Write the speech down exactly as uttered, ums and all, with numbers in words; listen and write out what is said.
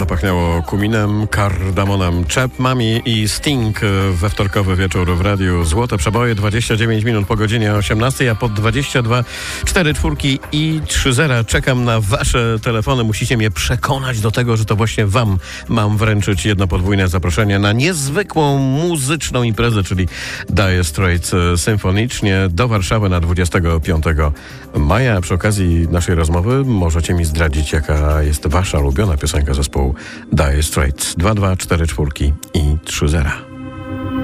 Zapachniało kuminem, kardamonem, Chapmami i Sting we wtorkowy wieczór w radiu Złote Przeboje. dwadzieścia dziewięć minut po godzinie osiemnastej, a pod dwadzieścia dwa cztery czwórki i trzy zera czekam na wasze telefony. Musicie mnie przekonać do tego, że to właśnie wam mam wręczyć jedno podwójne zaproszenie na niezwykłą muzyczną imprezę, czyli Dire Straits symfonicznie do Warszawy na dwudziestego piątego maja. Przy okazji naszej rozmowy możecie mi zdradzić, jaka jest wasza ulubiona piosenka zespołu Dire Straits. dwa dwa cztery czwórki i trzy zera.